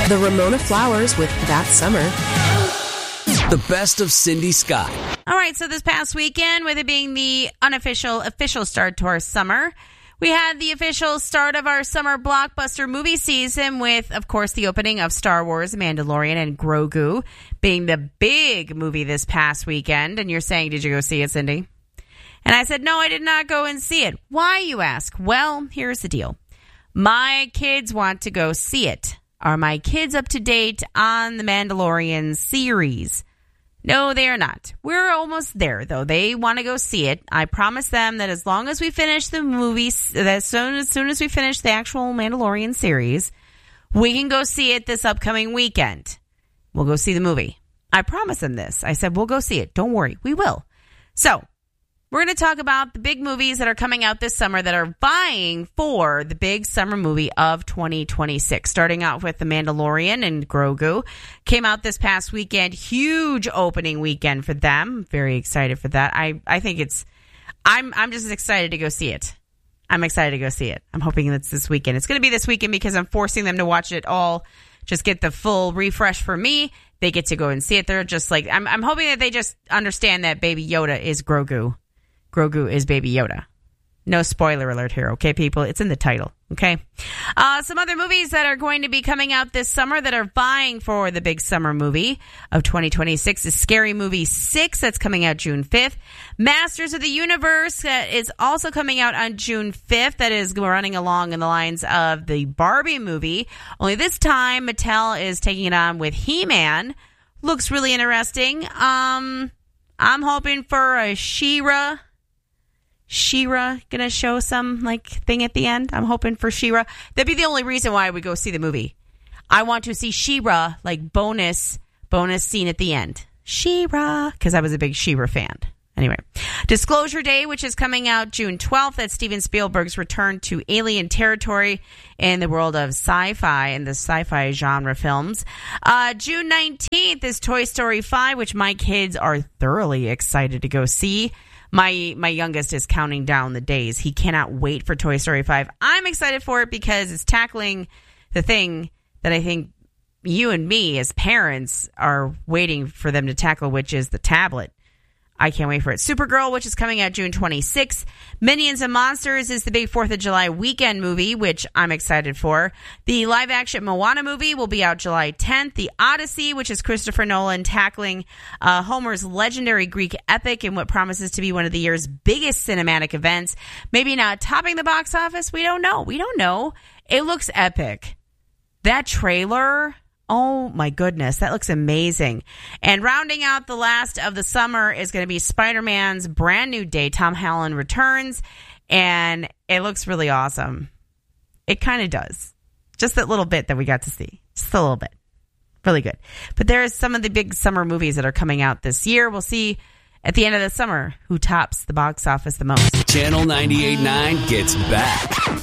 The Ramona Flowers with That Summer. The best of Cindy Scott. All right, so this past weekend, with it being the official start to our summer, we had the official start of our summer blockbuster movie season with, of course, the opening of Star Wars, Mandalorian, and Grogu being the big movie this past weekend. And you're saying, did you go see it, Cindy? And I said, no, I did not go and see it. Why, you ask? Well, here's the deal. My kids want to go see it. Are my kids up to date on the Mandalorian series? No, they are not. We're almost there, though. They want to go see it. I promise them that as long as we finish the movies, as soon as we finish the actual Mandalorian series, we can go see it this upcoming weekend. We'll go see the movie. I promise them this. I said, we'll go see it. Don't worry. We will. So, we're going to talk about the big movies that are coming out this summer that are vying for the big summer movie of 2026. Starting out with The Mandalorian and Grogu. Came out this past weekend. Huge opening weekend for them. Very excited for that. I think I'm just excited to go see it. I'm excited to go see it. I'm hoping it's this weekend. It's going to be this weekend because I'm forcing them to watch it all. Just get the full refresh for me. They get to go and see it. They're just like, I'm hoping that they just understand that Baby Yoda is Grogu. Grogu is Baby Yoda. No spoiler alert here, okay, people? It's in the title, okay? Some other movies that are going to be coming out this summer that are vying for the big summer movie of 2026 is Scary Movie 6. That's coming out June 5th. Masters of the Universe is also coming out on June 5th. That is running along in the lines of the Barbie movie. Only this time, Mattel is taking it on with He-Man. Looks really interesting. I'm hoping for a She-Ra gonna show some thing at the end. I'm hoping for She-Ra. That'd be the only reason why I would go see the movie. I want to see She-Ra bonus scene at the end. She-Ra, because I was a big She-Ra fan. Anyway, Disclosure Day, which is coming out June 12th. That's Steven Spielberg's return to alien territory in the world of sci-fi and the sci-fi genre films. June 19th is Toy Story 5, which my kids are thoroughly excited to go see. My youngest is counting down the days. He cannot wait for Toy Story 5. I'm excited for it because it's tackling the thing that I think you and me as parents are waiting for them to tackle, which is the tablet. I can't wait for it. Supergirl, which is coming out June 26th. Minions and Monsters is the big 4th of July weekend movie, which I'm excited for. The live-action Moana movie will be out July 10th. The Odyssey, which is Christopher Nolan tackling Homer's legendary Greek epic in what promises to be one of the year's biggest cinematic events. Maybe not topping the box office. We don't know. It looks epic. That trailer... oh, my goodness. That looks amazing. And rounding out the last of the summer is going to be Spider-Man's Brand New Day. Tom Holland returns, and it looks really awesome. It kind of does. Just that little bit that we got to see. Just a little bit. Really good. But there is some of the big summer movies that are coming out this year. We'll see at the end of the summer who tops the box office the most. Channel 98.9 gets back.